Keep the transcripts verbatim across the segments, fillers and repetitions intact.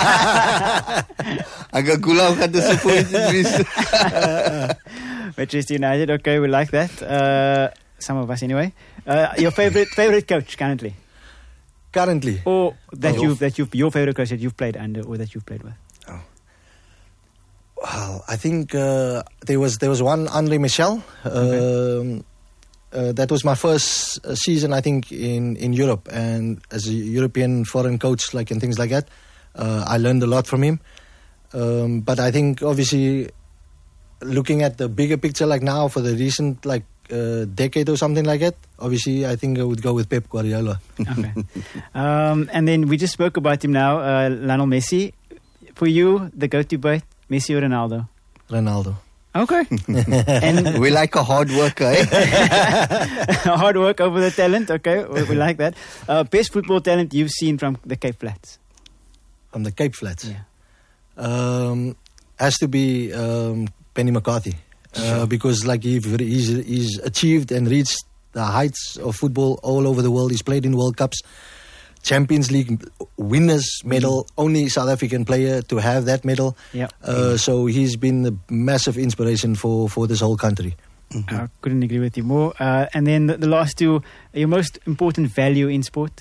Agak kulau kat disappointed. Manchester United, okay, we like that. Uh, some of us anyway. Uh, your favorite favorite coach currently? Currently? Or that oh, you've, that you've, your favorite coach that you've played under or that you've played with? Oh. Well, I think uh, there was there was one, Andre Michel. Okay. Um, uh, that was my first uh, season, I think, in, in Europe. And as a European foreign coach, like and things like that, uh, I learned a lot from him. Um, but I think, obviously, looking at the bigger picture, like now, for the recent, like, uh, decade or something like that, obviously, I think I would go with Pep Guardiola. Okay. um, and then we just spoke about him now, uh, Lionel Messi. For you, the go-to boy, Messi or Ronaldo? Ronaldo. Okay. And we like a hard worker, eh? Hard work over the talent, okay. We, we like that. Uh, best football talent you've seen from the Cape Flats? From the Cape Flats? Yeah. Um, has to be um, Penny McCarthy. Uh, sure. Because like he, he's, he's achieved and reached the heights of football all over the world. He's played in World Cups, Champions League winners medal, mm. only South African player to have that medal. Yeah. Uh, so he's been a massive inspiration for, for this whole country. Mm-hmm. I couldn't agree with you more. Uh, and then the, the last two, your most important value in sport?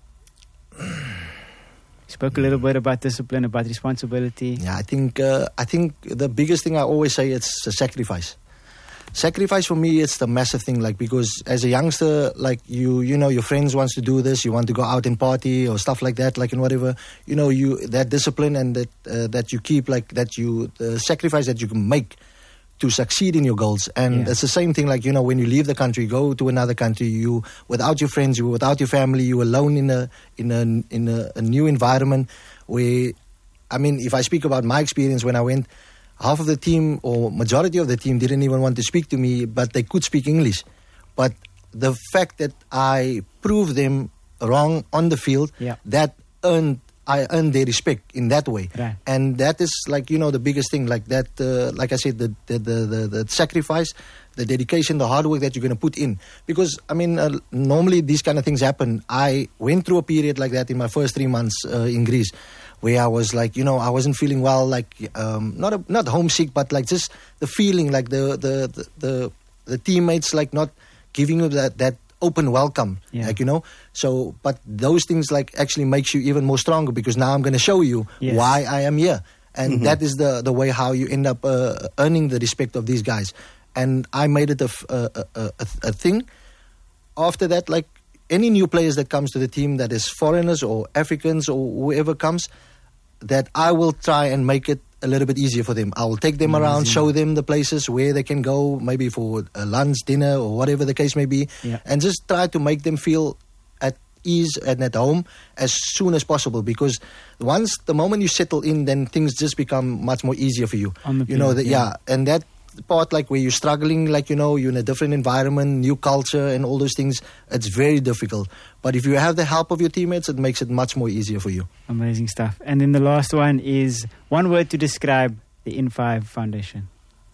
Spoke a little bit about discipline, about responsibility. Yeah, I think uh, I think the biggest thing I always say, it's a sacrifice. Sacrifice for me, it's the massive thing. Like, because as a youngster, like you, you know, your friends wants to do this, you want to go out and party or stuff like that, like and whatever. You know, you that discipline and that uh, that you keep, like that you the sacrifice that you can make to succeed in your goals. And yeah. it's the same thing. Like, you know, when you leave the country, go to another country, you without your friends, you without your family, you alone in a in a in a, a new environment. Where, I mean, if I speak about my experience when I went. Half of the team or majority of the team didn't even want to speak to me, but they could speak English. But the fact that I proved them wrong on the field, yeah. that earned I earned their respect in that way. Right. And that is, like, you know, the biggest thing. Like that, uh, like I said, the the, the the the sacrifice, the dedication, the hard work that you're going to put in. Because, I mean, uh, normally these kind of things happen. I went through a period like that in my first three months uh, in Greece, where I was like, you know, I wasn't feeling well, like, um, not a, not homesick, but like just the feeling, like the the the, the, the teammates, like, not giving you that, that open welcome, yeah. like, you know. So, but those things, like, actually makes you even more stronger, because now I'm going to show you yes. why I am here. And mm-hmm. that is the, the way how you end up uh, earning the respect of these guys. And I made it a, a, a, a, a thing. After that, like, any new players that comes to the team, that is foreigners or Africans or whoever comes, that I will try and make it a little bit easier for them. I will take them Amazing. around, show them the places where they can go, maybe for a lunch, dinner, or whatever the case may be, yeah. and just try to make them feel at ease and at home as soon as possible. Because once the moment you settle in, then things just become much more easier for you. On the you know, field, that, yeah. yeah, and that part, like, where you're struggling, like, you know, you're in a different environment, new culture and all those things, it's very difficult. But if you have the help of your teammates, it makes it much more easier for you. Amazing stuff. And then the last one is one word to describe the N five Foundation.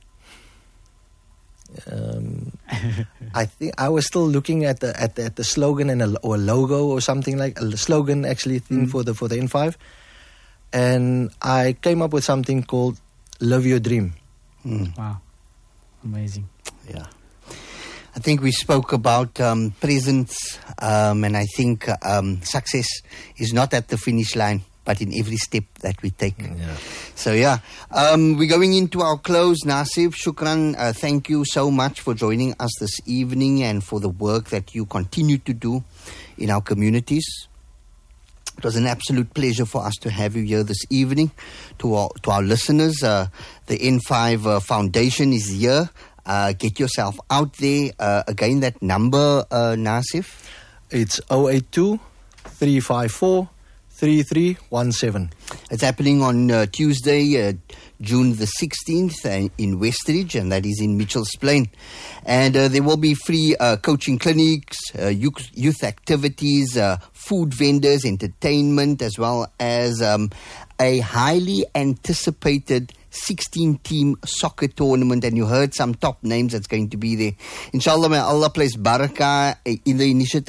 Um, I think I was still looking at the at the, at the slogan and a, or a logo or something, like a slogan actually thing mm. for the for the N five, and I came up with something called "Live Your Dream." Mm. Wow. Amazing. Yeah. I think we spoke about um, presence, um, and I think um, success is not at the finish line, but in every step that we take. Yeah. So, yeah. Um, we're going into our close. Nasib, Shukran, uh, thank you so much for joining us this evening and for the work that you continue to do in our communities. It was an absolute pleasure for us to have you here this evening. To our, to our listeners, uh, the N five uh, Foundation is here. Uh, get yourself out there. Uh, again, that number, uh, Nasif? It's oh eight two, three five four, three three one seven. It's happening on uh, Tuesday, uh, June the sixteenth uh, in Westridge, and that is in Mitchell's Plain. And uh, there will be free uh, coaching clinics, uh, youth, youth activities, uh, food vendors, entertainment, as well as um, a highly anticipated sixteen-team soccer tournament. And you heard some top names that's going to be there. Inshallah, may Allah place barakah in the initiative.